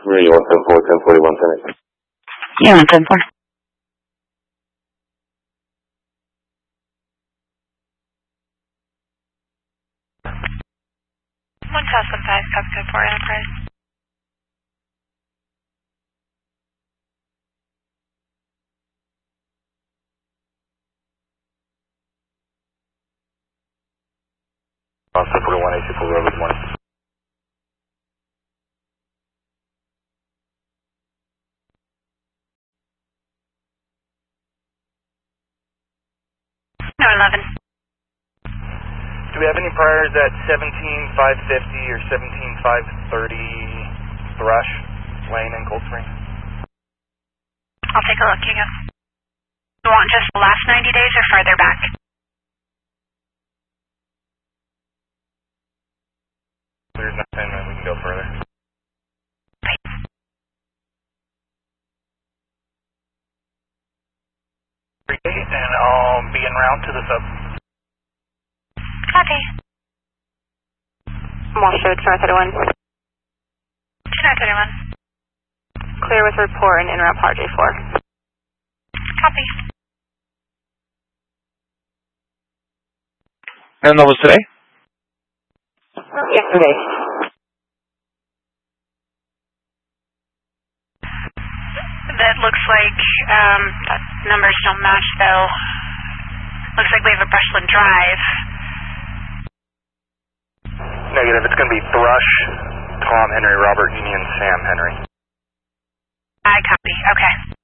You want 10-4, 10-41, 10-8. Yeah, 10-4. One Custom 5, Custom 4 Enterprise. Custom 41, AC 4, good morning. No, 11. Do we have any priors at 17-550 or 17-530 Thrush Lane in Cold Spring? I'll take a look, Hugo. You want just the last 90 days or further back? There's nothing, then we can go further. And I'll be en route to the sub. Copy. Marshall, it's 931. 931. Clear with report and en route Par J4. Copy. And that was today? Yesterday. That looks like, that numbers don't match though. Looks like we have a Brushland Drive. Negative, it's going to be Thrush, Tom Henry, Robert Union, Sam Henry. I copy, okay.